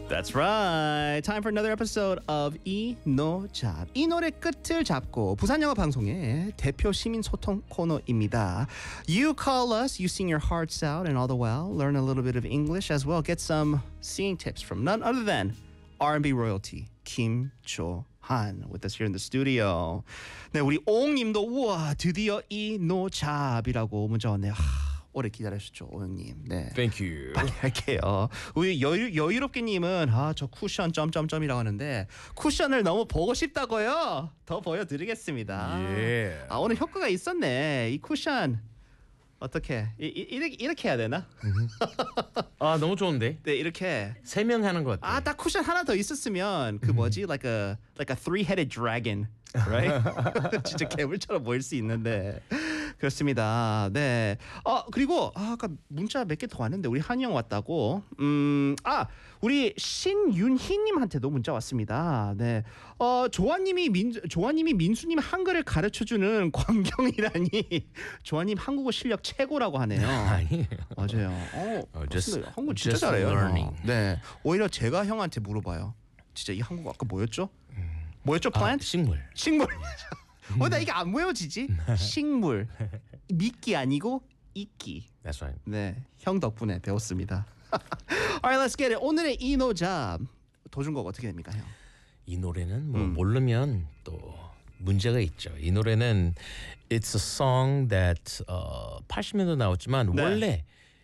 That's right. Time for another episode of 이노잡. 이 노래 끝을 잡고 부산 영어 방송의 대표 시민 소통 코너입니다. You call us, you sing your hearts out, and all the while learn a little bit of English as well. Get some singing tips from none other than R&B royalty 김조한 with us here in the studio. 네, 우리 오홍님도 우와 드디어 이노잡이라고 문자 왔네요. 오래 기다리셨죠, 오영님. 네. Thank you. 빨리 할게요. 우리 여유롭게님은 저 쿠션 점점점이라고 하는데 쿠션을 너무 보고 싶다고요. 더 보여드리겠습니다. 예. 오늘 효과가 있었네. 이 쿠션 어떻게 이렇게 해야 되나? 아 너무 좋은데. 네, 이렇게. 3명 하는 것 같아. 딱 쿠션 하나 더 있었으면 그 뭐지, like a three-headed dragon, right? 진짜 괴물처럼 보일 수 있는데. 그렇습니다. 네. 그리고 아까 문자 몇 개 더 왔는데 우리 한이 형 왔다고. 우리 신윤희님한테도 문자 왔습니다. 네. 조아님이 민수님 한글을 가르쳐주는 광경이라니. 조아님 한국어 실력 최고라고 하네요. 아니에요. 맞아요. 한국어 진짜 잘해요. learning. 네. 오히려 제가 형한테 물어봐요. 진짜 이 한국어 아까 뭐였죠? 뭐였죠? plant? 식물. 나 이게 안 외워지지? 식물. 미끼 아니고 이끼. That's right. 네, 형 덕분에 배웠습니다. Alright, let's get it. 오늘의 이노잡 도중곡 어떻게 됩니까, 형? 이 노래는 뭐 모르면 또 문제가 있죠. 이 노래는 It's a song that 80년도 나왔지만 네. 원래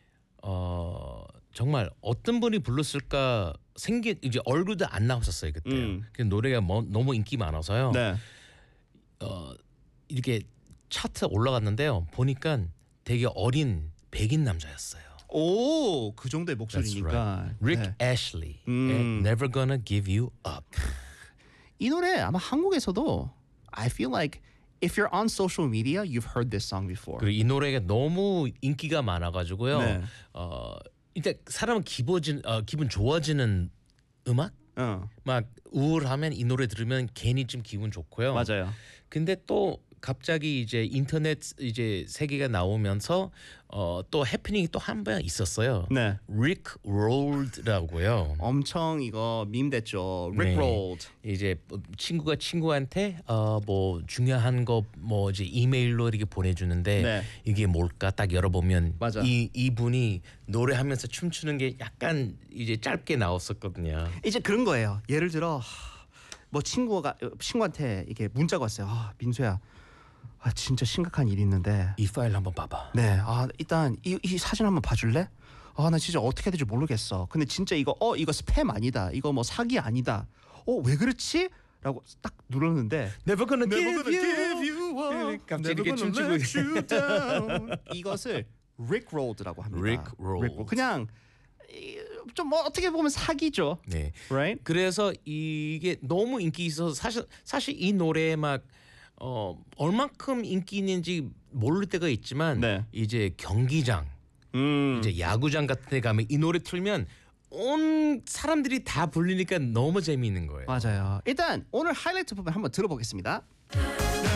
정말 어떤 분이 불렀을까 이제 얼굴도 안 나왔었어요 그때. 그 노래가 너무 인기 많아서요. 네. 이렇게 차트 올라갔는데요. 보니까 되게 어린 백인 남자였어요. 오, 그 정도의 That's 목소리니까. right. Rick 네. Ashley. Never Gonna Give You Up. 이 노래 아마 한국에서도 I feel like if you're on social media, you've heard this song before. 그리고 이 노래가 너무 인기가 많아가지고요. 네. 일단 사람은 기분 좋아지는 음악? 막 우울하면 이 노래 들으면 괜히 좀 기분 좋고요. 맞아요. 근데 또 갑자기 이제 인터넷 이제 세계가 나오면서 또 해프닝이 또 한 번 있었어요. 네. Rick Rolled라고요. 엄청 이거 밈 됐죠. Rick Rolled. 이제 친구가 친구한테 뭐 중요한 거 뭐 이제 이메일로 이렇게 보내주는데 네. 이게 뭘까 딱 열어보면 맞아. 이분이 노래하면서 춤추는 게 약간 이제 짧게 나왔었거든요. 이제 그런 거예요. 예를 들어 뭐 친구한테 이렇게 문자가 왔어요. 민수야, 진짜 심각한 일이 있는데 이 파일 한번 봐봐. 네, 일단 이 사진 한번 봐줄래? 나 진짜 어떻게 해야 될지 모르겠어. 근데 진짜 이거 스팸 아니다. 이거 뭐 사기 아니다. 왜 그렇지? 라고 딱 눌렀는데 Never gonna Never give gonna you. give you up. 갑자기 Never 이렇게 gonna 춤추고 let you down. 이것을 Rick Rolled라고 합니다. Rick Rolled. 그냥 좀 뭐 어떻게 보면 사기죠. 네. Right? 그래서 이게 너무 인기 있어서 사실 이 노래 막 얼만큼 인기 있는지 모를 때가 있지만 네. 이제 경기장, 이제 야구장 같은 데 가면 이 노래 틀면 온 사람들이 다 불리니까 너무 재미있는 거예요. 맞아요. 일단 오늘 하이라이트 부분 한번 들어보겠습니다.